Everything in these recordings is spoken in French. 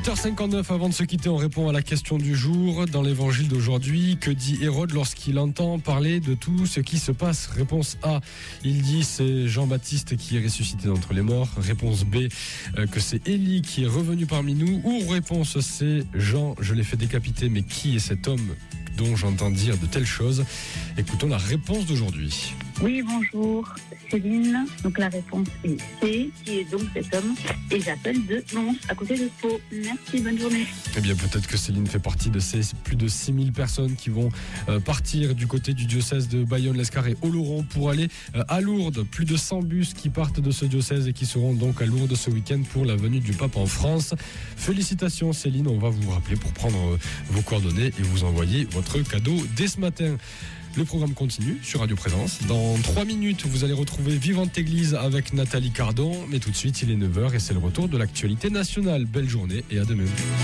8h59, avant de se quitter, on répond à la question du jour. Dans l'évangile d'aujourd'hui, que dit Hérode lorsqu'il entend parler de tout ce qui se passe? Réponse A, il dit c'est Jean-Baptiste qui est ressuscité d'entre les morts. Réponse B, que c'est Élie qui est revenu parmi nous. Ou réponse C, Jean, je l'ai fait décapiter, mais qui est cet homme dont j'entends dire de telles choses? Écoutons la réponse d'aujourd'hui. Oui, bonjour, Céline. Donc la réponse est C, qui est donc cet homme. Et j'appelle de Mons, à côté de Pau. Merci, bonne journée. Eh bien, peut-être que Céline fait partie de ces plus de 6000 personnes qui vont partir du côté du diocèse de Bayonne-Lescar et Oloron pour aller à Lourdes. Plus de 100 bus qui partent de ce diocèse et qui seront donc à Lourdes ce week-end pour la venue du pape en France. Félicitations, Céline. On va vous rappeler pour prendre vos coordonnées et vous envoyer votre cadeau dès ce matin. Le programme continue sur Radio Présence. Dans 3 minutes, vous allez retrouver Vivante Église avec Nathalie Cardon. Mais tout de suite, il est 9h et c'est le retour de l'actualité nationale. Belle journée et à demain.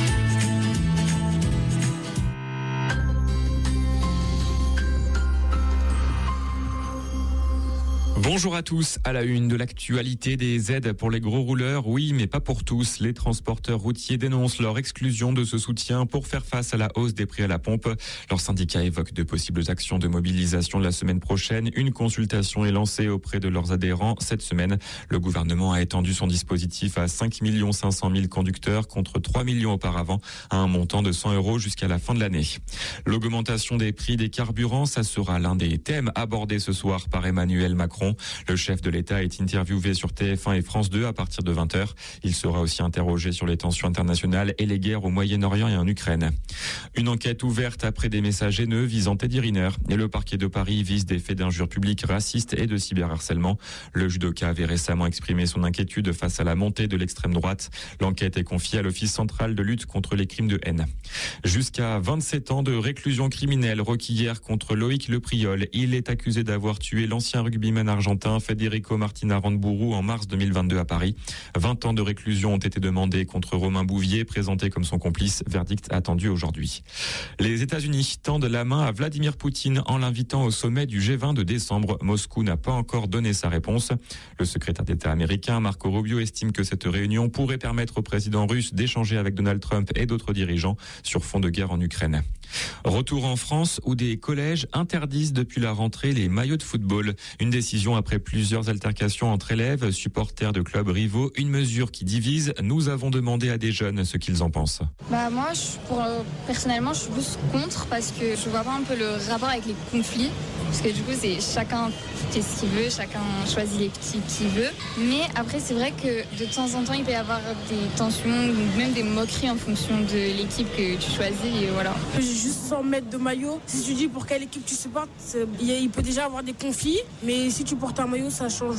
Bonjour à tous, à la une de l'actualité, des aides pour les gros rouleurs, oui mais pas pour tous. Les transporteurs routiers dénoncent leur exclusion de ce soutien pour faire face à la hausse des prix à la pompe. Leur syndicat évoque de possibles actions de mobilisation la semaine prochaine. Une consultation est lancée auprès de leurs adhérents cette semaine. Le gouvernement a étendu son dispositif à 5 500 000 conducteurs contre 3 millions auparavant, à un montant de 100 € jusqu'à la fin de l'année. L'augmentation des prix des carburants, ça sera l'un des thèmes abordés ce soir par Emmanuel Macron. Le chef de l'État est interviewé sur TF1 et France 2 à partir de 20h. Il sera aussi interrogé sur les tensions internationales et les guerres au Moyen-Orient et en Ukraine. Une enquête ouverte après des messages haineux visant Teddy Riner. Et le parquet de Paris vise des faits d'injures publiques racistes et de cyberharcèlement. Le judoka avait récemment exprimé son inquiétude face à la montée de l'extrême droite. L'enquête est confiée à l'Office central de lutte contre les crimes de haine. Jusqu'à 27 ans de réclusion criminelle requis hier contre Loïc Lepriol. Il est accusé d'avoir tué l'ancien rugbyman argentin Federico Martin Aramburu en mars 2022 à Paris. 20 ans de réclusion ont été demandés contre Romain Bouvier, présenté comme son complice. Verdict attendu aujourd'hui. Les États-Unis tendent la main à Vladimir Poutine en l'invitant au sommet du G20 de décembre. Moscou n'a pas encore donné sa réponse. Le secrétaire d'État américain Marco Rubio estime que cette réunion pourrait permettre au président russe d'échanger avec Donald Trump et d'autres dirigeants sur fond de guerre en Ukraine. Retour en France où des collèges interdisent depuis la rentrée les maillots de football. Une décision après plusieurs altercations entre élèves, supporters de clubs rivaux. Une mesure qui divise. Nous avons demandé à des jeunes ce qu'ils en pensent. Moi, personnellement, je suis plus contre parce que je vois pas un peu le rapport avec les conflits. Parce que du coup, c'est chacun fait ce qu'il veut, chacun choisit l'équipe qu'il veut. Mais après, c'est vrai que de temps en temps, il peut y avoir des tensions ou même des moqueries en fonction de l'équipe que tu choisis. Et voilà. Juste 100 mètres de maillot. Si tu dis pour quelle équipe tu supportes, il peut déjà avoir des conflits. Mais si tu portes un maillot, ça change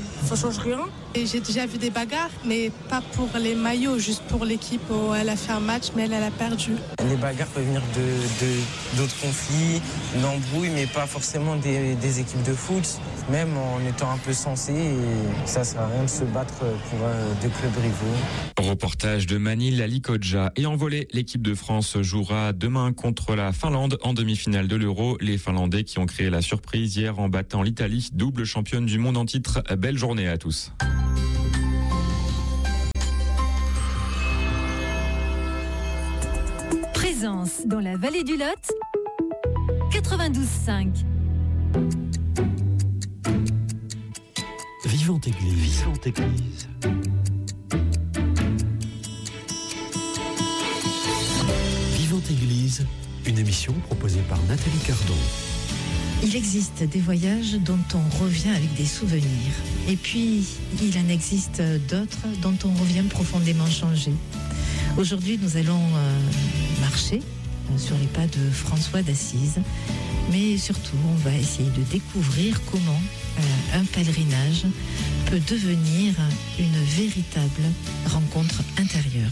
rien. Et j'ai déjà vu des bagarres, mais pas pour les maillots, juste pour l'équipe où elle a fait un match, mais elle a perdu. Les bagarres peuvent venir d'autres conflits, d'embrouilles, mais pas forcément des équipes de foot. Même en étant un peu sensé, et ça sert à rien de se battre pour deux clubs rivaux. Reportage de Manil Alikodja. Et en volley, l'équipe de France jouera demain contre la Finlande en demi-finale de l'Euro. Les Finlandais qui ont créé la surprise hier en battant l'Italie, double championne du monde en titre. Belle journée à tous. Présence dans la vallée du Lot, 92.5. Vivante Église. Vivante Église. Vivante Église, une émission proposée par Nathalie Cardon. Il existe des voyages dont on revient avec des souvenirs. Et puis, il en existe d'autres dont on revient profondément changé. Aujourd'hui, nous allons marcher sur les pas de François d'Assise. Mais surtout, on va essayer de découvrir comment un pèlerinage peut devenir une véritable rencontre intérieure.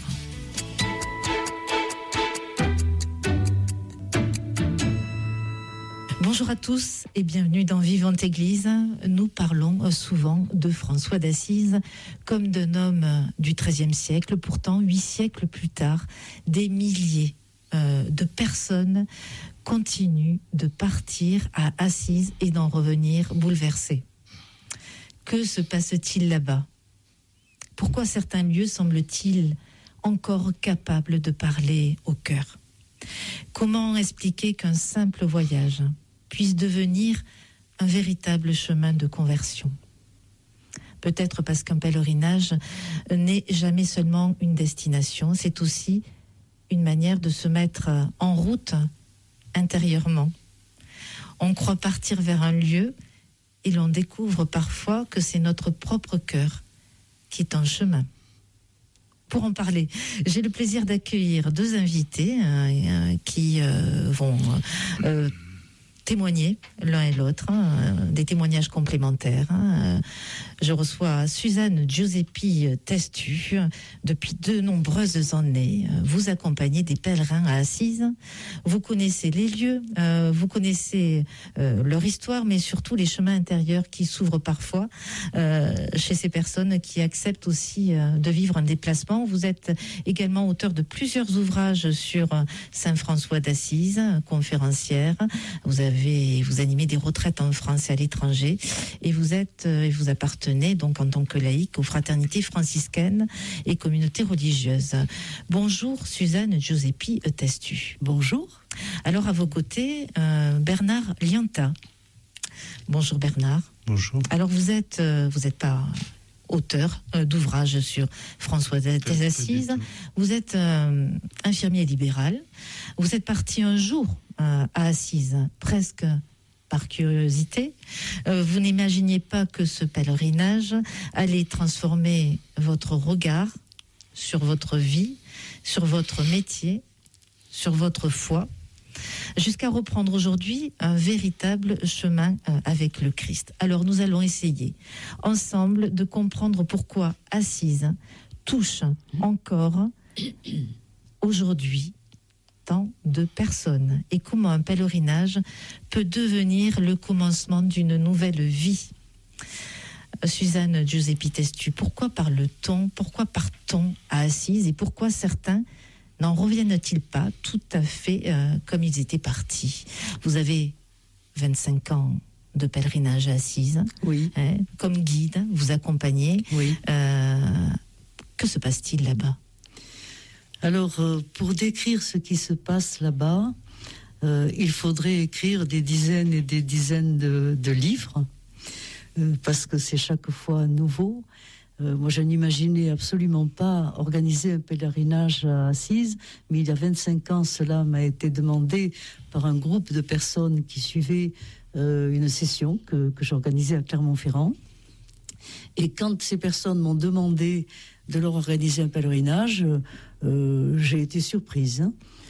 Bonjour à tous et bienvenue dans Vivante Église. Nous parlons souvent de François d'Assise comme d'un homme du XIIIe siècle. Pourtant, 8 siècles plus tard, des milliers de personnes continuent de partir à Assise et d'en revenir bouleversées. Que se passe-t-il là-bas ? Pourquoi certains lieux semblent-ils encore capable de parler au cœur. Comment expliquer qu'un simple voyage puisse devenir un véritable chemin de conversion ? Peut-être parce qu'un pèlerinage n'est jamais seulement une destination, c'est aussi une manière de se mettre en route intérieurement. On croit partir vers un lieu et l'on découvre parfois que c'est notre propre cœur qui est en chemin. Pour en parler, j'ai le plaisir d'accueillir deux invités qui vont témoigner l'un et l'autre, des témoignages complémentaires. Je reçois Suzanne Giuseppi Testu. Depuis de nombreuses années, vous accompagnez des pèlerins à Assise. Vous connaissez les lieux, vous connaissez leur histoire, mais surtout les chemins intérieurs qui s'ouvrent parfois chez ces personnes qui acceptent aussi de vivre un déplacement. Vous êtes également auteur de plusieurs ouvrages sur Saint François d'Assise, conférencière. Vous animez des retraites en France et à l'étranger, et vous appartenez donc en tant que laïque aux fraternités franciscaines et communautés religieuses. Bonjour Suzanne Giuseppi Testu. Bonjour. Alors à vos côtés, Bernard Lianta. Bonjour Bernard. Bonjour. Alors vous êtes pas auteur d'ouvrages sur François d'Assise. Vous êtes infirmier libéral. Vous êtes parti un jour à Assise, presque par curiosité. Vous n'imaginiez pas que ce pèlerinage allait transformer votre regard sur votre vie, sur votre métier, sur votre foi, jusqu'à reprendre aujourd'hui un véritable chemin avec le Christ. Alors nous allons essayer ensemble de comprendre pourquoi Assise touche encore aujourd'hui tant de personnes et comment un pèlerinage peut devenir le commencement d'une nouvelle vie. Suzanne Giuseppi Testu, pourquoi part-on à Assise et pourquoi certains n'en reviennent-ils pas tout à fait comme ils étaient partis? Vous avez 25 ans de pèlerinage à Assise, oui. Comme guide, vous accompagnez. Oui. Que se passe-t-il là-bas? Alors, pour décrire ce qui se passe là-bas, il faudrait écrire des dizaines et des dizaines de livres, parce que c'est chaque fois nouveau. Moi, je n'imaginais absolument pas organiser un pèlerinage à Assise, mais il y a 25 ans, cela m'a été demandé par un groupe de personnes qui suivaient une session que j'organisais à Clermont-Ferrand. Et quand ces personnes m'ont demandé de leur organiser un pèlerinage, j'ai été surprise.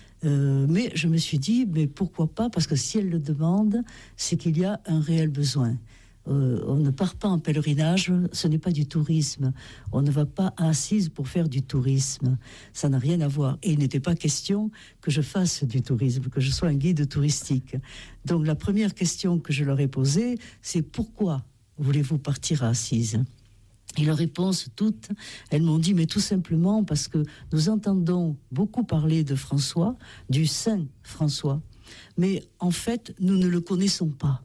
Mais je me suis dit, mais pourquoi pas? Parce que si elles le demandent, c'est qu'il y a un réel besoin. On ne part pas en pèlerinage, ce n'est pas du tourisme. On ne va pas à Assise pour faire du tourisme. Ça n'a rien à voir. Et il n'était pas question que je fasse du tourisme, que je sois un guide touristique. Donc la première question que je leur ai posée, c'est pourquoi voulez-vous partir à Assise? Et leurs réponses toutes, elles m'ont dit, mais tout simplement parce que nous entendons beaucoup parler de François, du Saint François, mais en fait, nous ne le connaissons pas.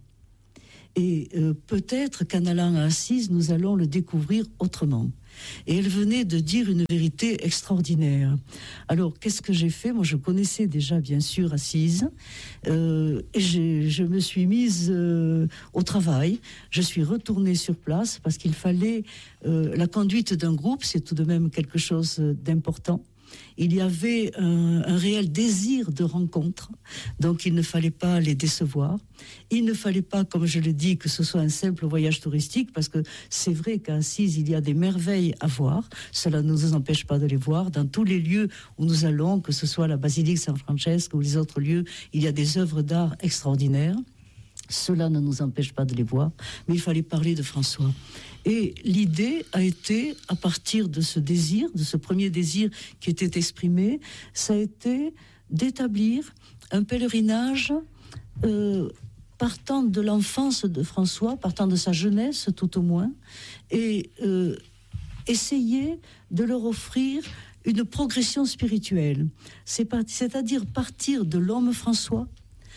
Et peut-être qu'en allant à Assise, nous allons le découvrir autrement. Et elle venait de dire une vérité extraordinaire. Alors, qu'est-ce que j'ai fait? Moi, je connaissais déjà, bien sûr, Assise. Et je me suis mise au travail. Je suis retournée sur place parce qu'il fallait... la conduite d'un groupe, c'est tout de même quelque chose d'important. Il y avait un réel désir de rencontre, donc il ne fallait pas les décevoir. Il ne fallait pas, comme je le dis, que ce soit un simple voyage touristique, parce que c'est vrai qu'à Assise, il y a des merveilles à voir. Cela ne nous empêche pas de les voir. Dans tous les lieux où nous allons, que ce soit la basilique Saint-Francesco ou les autres lieux, il y a des œuvres d'art extraordinaires. Cela ne nous empêche pas de les voir, mais il fallait parler de François. Et l'idée a été, à partir de ce désir, de ce premier désir qui était exprimé, ça a été d'établir un pèlerinage partant de l'enfance de François, partant de sa jeunesse tout au moins, et essayer de leur offrir une progression spirituelle. C'est-à-dire partir de l'homme François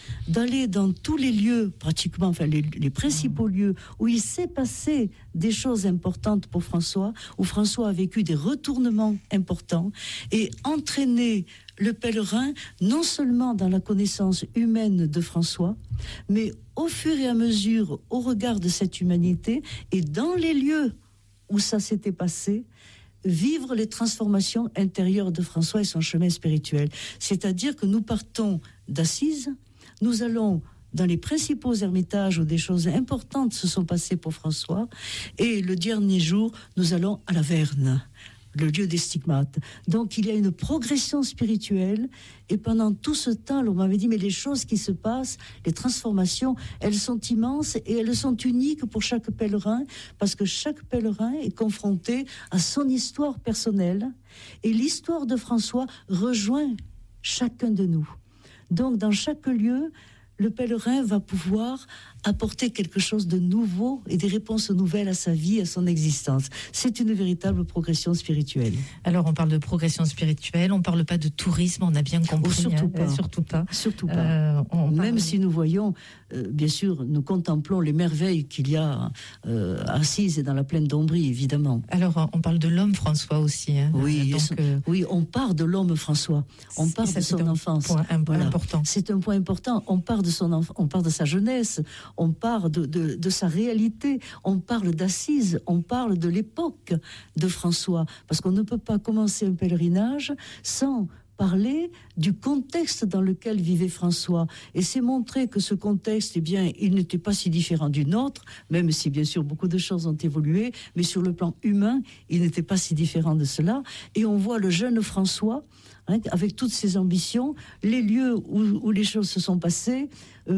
d'aller dans tous les lieux, pratiquement, enfin les principaux lieux où il s'est passé des choses importantes pour François, où François a vécu des retournements importants, et entraîner le pèlerin non seulement dans la connaissance humaine de François, mais au fur et à mesure, au regard de cette humanité, et dans les lieux où ça s'était passé, vivre les transformations intérieures de François et son chemin spirituel. C'est-à-dire que nous partons d'Assise, nous allons dans les principaux ermitages où des choses importantes se sont passées pour François, et le dernier jour, nous allons à la Verne, le lieu des stigmates. Donc il y a une progression spirituelle, et pendant tout ce temps, on m'avait dit, mais les choses qui se passent, les transformations, elles sont immenses et elles sont uniques pour chaque pèlerin, parce que chaque pèlerin est confronté à son histoire personnelle, et l'histoire de François rejoint chacun de nous. Donc dans chaque lieu, le pèlerin va pouvoir apporter quelque chose de nouveau et des réponses nouvelles à sa vie, à son existence. C'est une véritable progression spirituelle. Alors, on parle de progression spirituelle, on ne parle pas de tourisme, on a bien compris. Surtout pas. Surtout pas. Surtout pas. Même si nous voyons, bien sûr, nous contemplons les merveilles qu'il y a à Assise et dans la plaine d'Ombrie, évidemment. Alors, on parle de l'homme François aussi. Hein. Oui, oui, on part de l'homme François. On part de son enfance. Point important. C'est un point important. On part de son on part de sa jeunesse. On part de sa réalité, on parle d'Assise, on parle de l'époque de François, parce qu'on ne peut pas commencer un pèlerinage sans parler du contexte dans lequel vivait François. Et c'est montrer que ce contexte, eh bien, il n'était pas si différent du nôtre, même si bien sûr beaucoup de choses ont évolué, mais sur le plan humain, il n'était pas si différent de cela. Et on voit le jeune François, avec toutes ses ambitions, les lieux où les choses se sont passées,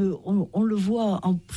on le voit,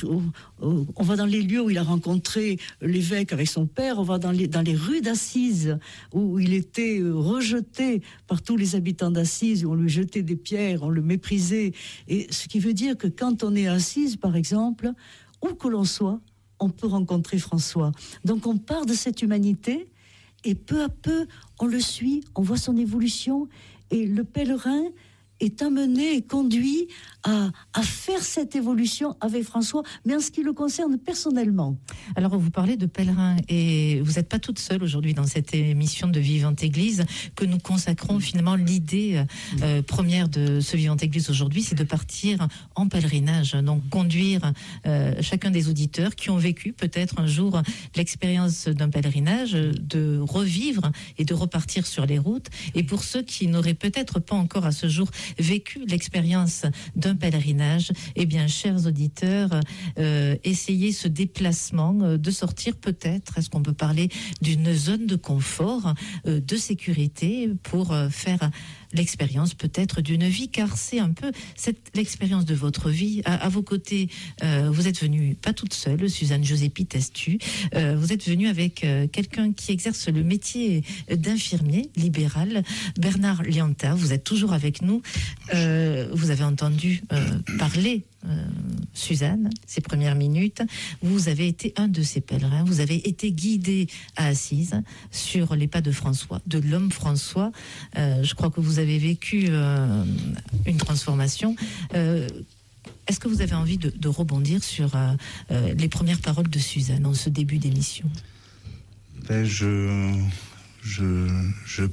on va dans les lieux où il a rencontré l'évêque avec son père, on va dans les rues d'Assise, où il était rejeté par tous les habitants d'Assise, où on lui jetait des pierres, on le méprisait. Et ce qui veut dire que quand on est à Assise, par exemple, où que l'on soit, on peut rencontrer François. Donc on part de cette humanité, et peu à peu, on le suit, on voit son évolution, et le pèlerin est amené et conduit à faire cette évolution avec François, mais en ce qui le concerne personnellement. Alors, vous parlez de pèlerins, et vous n'êtes pas toute seule aujourd'hui dans cette émission de Vivante Église, que nous consacrons finalement. L'idée première de ce Vivante Église aujourd'hui, c'est de partir en pèlerinage, donc conduire chacun des auditeurs qui ont vécu peut-être un jour l'expérience d'un pèlerinage, de revivre et de repartir sur les routes. Et pour ceux qui n'auraient peut-être pas encore à ce jour vécu l'expérience d'un pèlerinage, eh bien, chers auditeurs, essayez ce déplacement, de sortir peut-être, est-ce qu'on peut parler d'une zone de confort, de sécurité, pour faire l'expérience peut-être d'une vie, car c'est un peu l'expérience de votre vie. À vos côtés, vous êtes venue pas toute seule, Suzanne Giuseppi Testu, vous êtes venue avec quelqu'un qui exerce le métier d'infirmier libéral, Bernard Lianta. Vous êtes toujours avec nous. Vous avez entendu parler Suzanne, ces premières minutes. Vous avez été un de ces pèlerins, vous avez été guidé à Assise sur les pas de François, de l'homme François. Je crois que vous avez vécu une transformation. Est-ce que vous avez envie de rebondir sur les premières paroles de Suzanne en ce début d'émission? Je